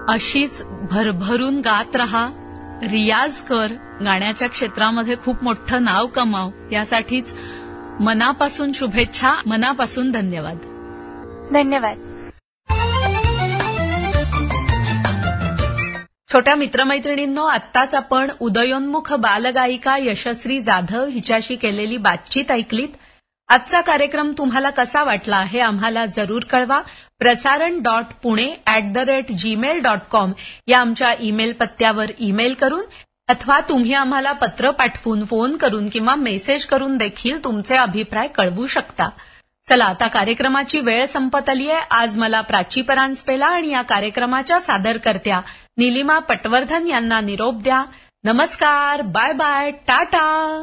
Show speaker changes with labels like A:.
A: अशीच भरभरून गात रहा, रियाज कर, गाण्याच्या क्षेत्रामध्ये खूप मोठं नाव कमाव, यासाठीच मनापासून शुभेच्छा, मनापासून धन्यवाद.
B: धन्यवाद.
A: छोट्या मित्रमैत्रिणींनो, आत्ताच आपण उदयोन्मुख बालगायिका यशस्वी जाधव हिच्याशी केलेली बातचीत ऐकलीत. आजचा कार्यक्रम तुम्हाला कसा वाटला हे आम्हाला जरूर कळवा. prasaran.pune@gmail.com या आमच्या ईमेल पत्त्यावर ईमेल करून अथवा तुम्ही आम्हाला पत्र पाठवून, फोन करून किंवा मेसेज करून देखील तुमचे अभिप्राय कळवू शकता. चला, आता कार्यक्रमाची वेळ संपत आली आहे. आज मला प्राची परांजपेला आणि या कार्यक्रमाच्या सादरकर्त्या निलिमा पटवर्धन यांना निरोप द्या. नमस्कार, बाय बाय, टाटा.